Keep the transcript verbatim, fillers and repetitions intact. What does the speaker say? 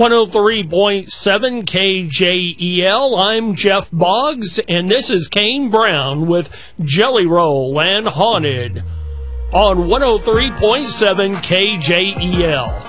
one oh three point seven K J E L. I'm Jeff Boggs, and this is Kane Brown with Jelly Roll and Haunted on one oh three point seven K J E L.